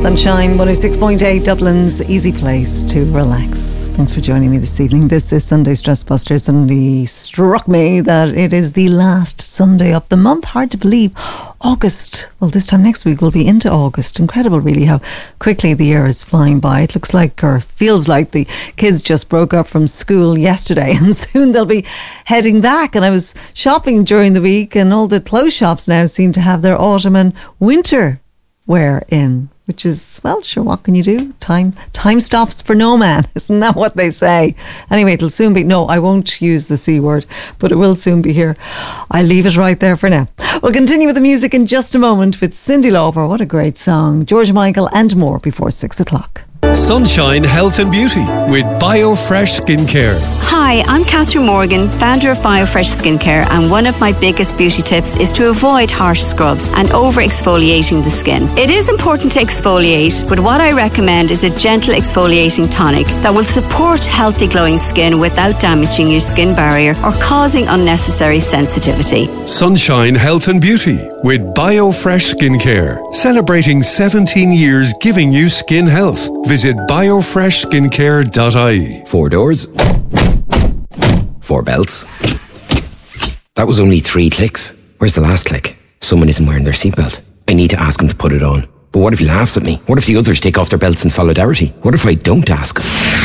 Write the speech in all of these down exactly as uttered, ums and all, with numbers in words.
Sunshine one oh six point eight, Dublin's easy place to relax. Thanks for joining me this evening. This is Sunday Stress Buster. Suddenly struck me that it is the last Sunday of the month. Hard to believe. August. Well, this time next week we'll be into August. Incredible, really, how quickly the year is flying by. It looks like, or feels like, the kids just broke up from school yesterday and soon they'll be heading back. And I was shopping during the week and all the clothes shops now seem to have their autumn and winter wear in, which is, well, sure, what can you do? Time time stops for no man. Isn't that what they say? Anyway, it'll soon be, no, I won't use the C word, but it will soon be here. I'll leave it right there for now. We'll continue with the music in just a moment with Cyndi Lauper. What a great song. George Michael and more before six o'clock. Sunshine Health and Beauty with BioFresh Skincare. Hi, I'm Catherine Morgan, founder of BioFresh Skincare, and one of my biggest beauty tips is to avoid harsh scrubs and over-exfoliating the skin. It is important to exfoliate, but what I recommend is a gentle exfoliating tonic that will support healthy glowing skin without damaging your skin barrier or causing unnecessary sensitivity. Sunshine Health and Beauty with BioFresh Skincare, celebrating seventeen years giving you skin health. Visit biofresh skincare dot I E. Four doors. Four belts. That was only three clicks. Where's the last click? Someone isn't wearing their seatbelt. I need to ask him to put it on. But what if he laughs at me? What if the others take off their belts in solidarity? What if I don't ask him?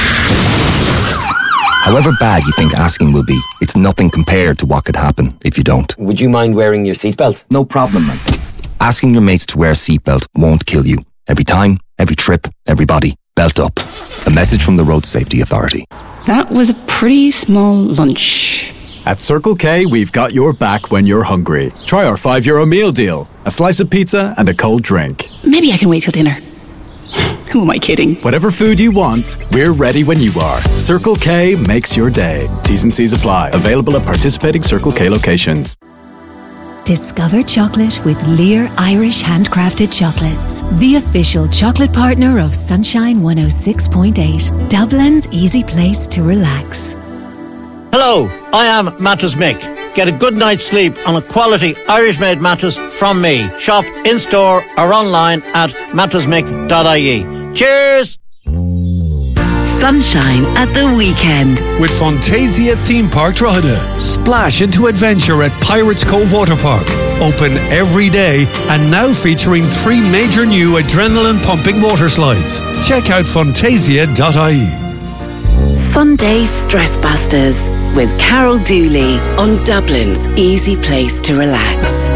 However bad you think asking will be, it's nothing compared to what could happen if you don't. Would you mind wearing your seatbelt? No problem, man. Asking your mates to wear a seatbelt won't kill you. Every time, every trip, everybody, belt up. A message from the Road Safety Authority. That was a pretty small lunch. At Circle K, we've got your back when you're hungry. Try our five euro meal deal. A slice of pizza and a cold drink. Maybe I can wait till dinner. Who am I kidding? Whatever food you want, we're ready when you are. Circle K makes your day. T's and C's apply. Available at participating Circle K locations. Discover chocolate with Lear Irish Handcrafted Chocolates, the official chocolate partner of Sunshine one oh six point eight, Dublin's easy place to relax. Hello, I am Mattress Mick. Get a good night's sleep on a quality Irish-made mattress from me. Shop in-store or online at mattress mick dot I E. Cheers! Sunshine at the weekend with Fantasia Theme Park Drogheda. Splash into adventure at Pirates Cove Water Park. Open every day and now featuring three major new adrenaline-pumping water slides. Check out fantasia dot I E. Sunday Stress Busters with Carol Dooley on Dublin's easy place to relax.